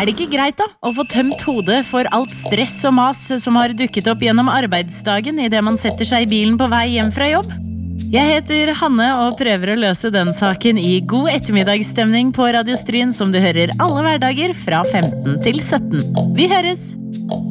det ikke greit da, å få tømt hodet for alt stress og mas som har dukket opp gjennom arbeidsdagen I det man setter seg I bilen på vei hjem fra jobb? Jeg heter Hanne og prøver å løse den saken I god ettermiddagsstemning på Radio Stryn som du hører alle hverdager fra 15 til 17. Vi høres!